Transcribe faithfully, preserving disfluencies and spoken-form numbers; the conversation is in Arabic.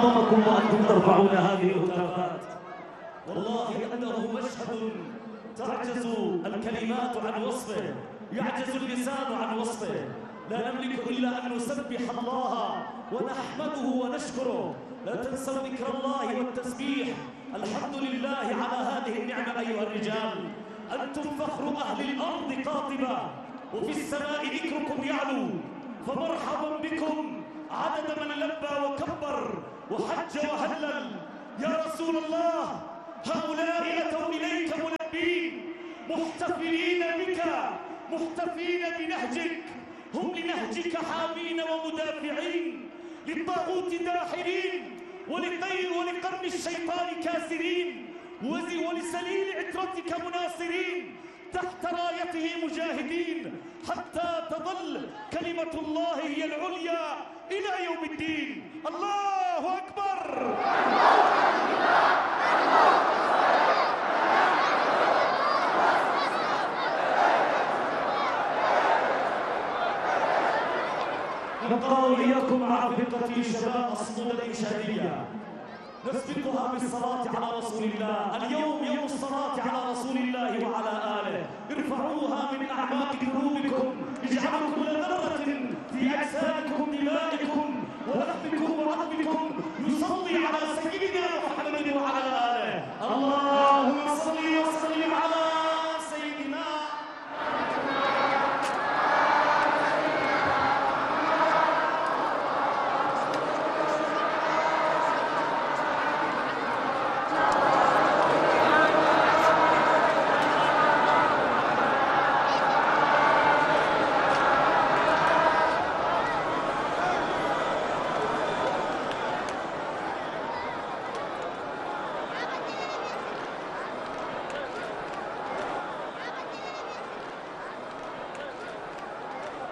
أعظمكم وأنتم ترفعون هذه الهتافات. والله أنه مشهد تعجز الكلمات عن وصفه، يعجز اللسان عن وصفه. لا نملك إلا أن نسبح الله ونحمده ونشكره. لا تنسوا ذكر الله والتسبيح. الحمد لله على هذه النعمة أيها الرجال. أنتم فخر أهل الأرض قاطبة، وفي السماء ذكركم يعلو. فمرحبا بكم عدد من لبى وكبر وحج وهلل. يا رسول الله، هؤلاء أتوا إليك ملبين محتفلين بك، محتفين بنهجك. هم لنهجك حامين ومدافعين، للطاغوت داحرين، ولقيل ولقرن الشيطان كاسرين، ولسليل عترتك مناصرين، تحت رايته مجاهدين، حتى تظل كلمة الله هي العليا إلى يوم الدين. الله أكبر. نبقى وإياكم مع فرقة شباب الصمود الإنشادية، نسبقها بالصلاة على رسول الله. اليوم يوم